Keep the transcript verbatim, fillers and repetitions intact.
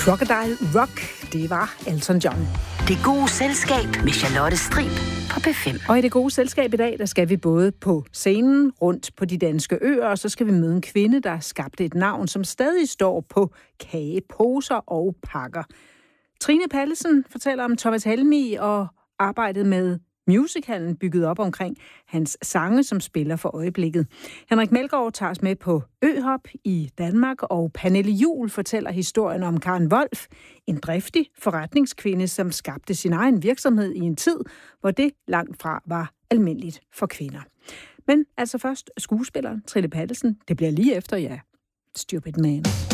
Crocodile Rock, det var Elton John. Det gode selskab med Charlotte Strib på P fem. Og i det gode selskab i dag, der skal vi både på scenen rundt på de danske øer, og så skal vi møde en kvinde, der skabte et navn, som stadig står på kageposer og pakker. Trine Pallesen fortæller om Thomas Helmig og arbejdet med musicalen bygget op omkring hans sange, som spiller for øjeblikket. Henrik Melgaard tager os med på øhop i Danmark, og Pernille Juhl fortæller historien om Karen Wolf, en driftig forretningskvinde, som skabte sin egen virksomhed i en tid, hvor det langt fra var almindeligt for kvinder. Men altså først skuespilleren Trine Pallesen. Det bliver lige efter, ja, Stupid Man.